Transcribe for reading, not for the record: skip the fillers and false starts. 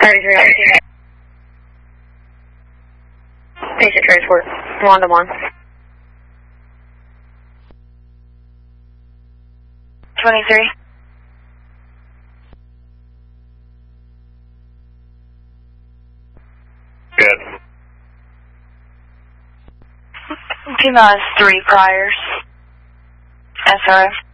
33 on patient transport, 1-1. 23. Good. T-minus 3 priors. SRF.